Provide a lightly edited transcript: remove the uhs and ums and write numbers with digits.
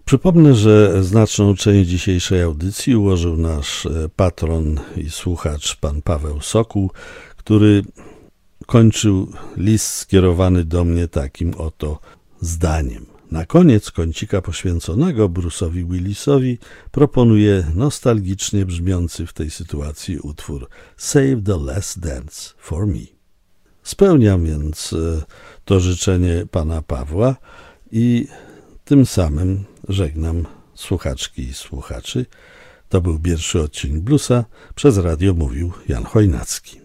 Przypomnę, że znaczną część dzisiejszej audycji ułożył nasz patron i słuchacz pan Paweł Sokół, który kończył list skierowany do mnie takim oto zdaniem. Na koniec kącika poświęconego Bruce'owi Willisowi proponuję nostalgicznie brzmiący w tej sytuacji utwór Save the Last Dance for Me. Spełniam więc to życzenie pana Pawła i tym samym żegnam słuchaczki i słuchaczy. To był pierwszy odcinek Bluesa. Przez radio mówił Jan Chojnacki.